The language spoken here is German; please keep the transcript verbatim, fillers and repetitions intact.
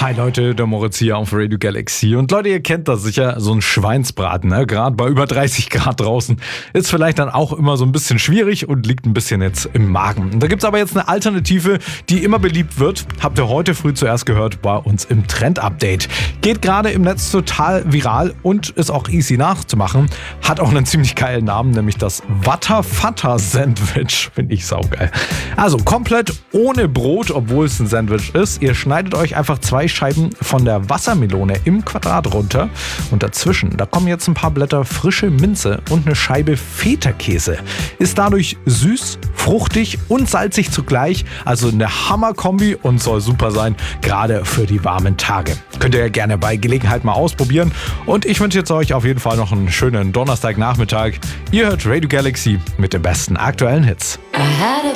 Hi Leute, der Moritz hier auf Radio Galaxy. Und Leute, ihr kennt das sicher, so ein Schweinsbraten, ne? Gerade bei über dreißig Grad draußen, ist vielleicht dann auch immer so ein bisschen schwierig und liegt ein bisschen jetzt im Magen. Und da gibt's aber jetzt eine Alternative, die immer beliebt wird. Habt ihr heute früh zuerst gehört bei uns im Trend-Update. Geht gerade im Netz total viral und ist auch easy nachzumachen. Hat auch einen ziemlich geilen Namen, nämlich das Watter-Vatter-Sandwich. Finde ich saugeil. Also komplett ohne Brot, obwohl es ein Sandwich ist. Ihr schneidet euch einfach zwei Scheiben von der Wassermelone im Quadrat runter und dazwischen, da kommen jetzt ein paar Blätter frische Minze und eine Scheibe Feta-Käse. Ist dadurch süß, fruchtig und salzig zugleich, also eine Hammer-Kombi und soll super sein, gerade für die warmen Tage. Könnt ihr ja gerne bei Gelegenheit mal ausprobieren und ich wünsche jetzt euch auf jeden Fall noch einen schönen Donnerstagnachmittag. Ihr hört Radio Galaxy mit den besten aktuellen Hits.